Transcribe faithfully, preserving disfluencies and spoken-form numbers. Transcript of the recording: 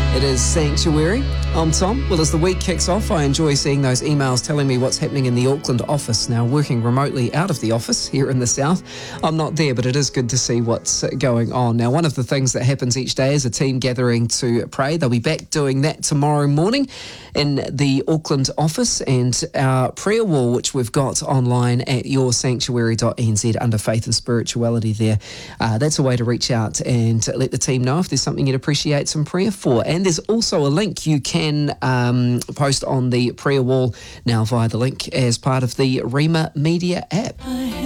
It is Sanctuary. I'm Tom. Well, as the week kicks off, I enjoy seeing those emails telling me what's happening in the Auckland office. Now, working remotely out of the office here in the south, I'm not there, but it is good to see what's going on. Now, one of the things that happens each day is a team gathering to pray. They'll be back doing that tomorrow morning in the Auckland office, and our prayer wall, which we've got online at your sanctuary dot n z under Faith and Spirituality there. Uh, that's a way to reach out and let the team know if there's something you'd appreciate some prayer for. And there's also a link you can um, post on the prayer wall now via the link as part of the Rima Media app.